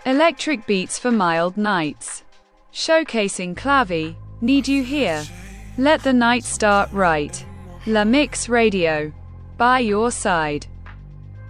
Electric beats for mild nights. Showcasing Clavi, Need You Here? Let the night start right. La Mix Radio. By your side.